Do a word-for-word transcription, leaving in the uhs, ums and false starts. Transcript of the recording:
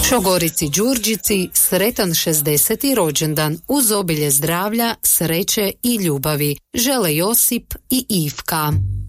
Šogorici Đurđici sretan šezdeseti rođendan uz obilje zdravlja, sreće i ljubavi žele Josip i Ivka.